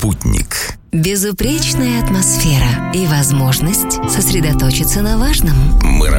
Спутник. Безупречная атмосфера и возможность сосредоточиться на важном. Мы